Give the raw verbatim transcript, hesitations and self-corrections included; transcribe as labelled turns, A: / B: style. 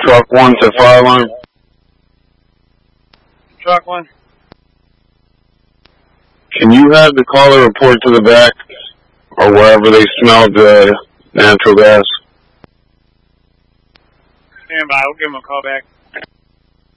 A: Truck one to fire alarm.
B: Truck one.
A: Can you have the caller report to the back or wherever they smelled the natural gas?
B: Stand by. We'll give them a call back.